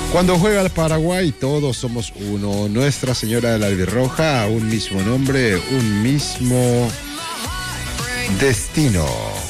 Cuando juega el Paraguay, todos somos uno. Nuestra Señora de la Albirroja, un mismo nombre, un mismo destino.